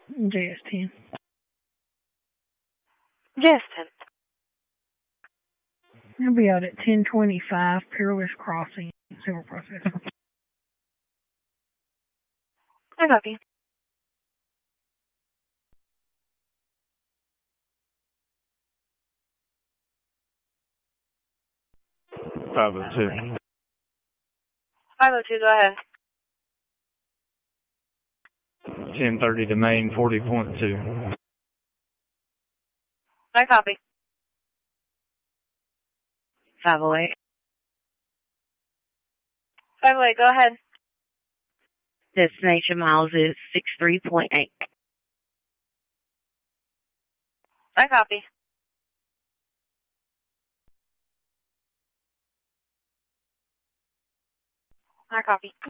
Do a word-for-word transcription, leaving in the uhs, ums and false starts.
J S ten. J S ten. I'll be out at ten twenty-five, Peerless Crossing, Civil Processing. I copy. five oh two. five oh two, go ahead. ten thirty to main, forty point two. I copy. five oh eight. five oh eight, go ahead. Destination miles is sixty-three point eight. I copy. I copy.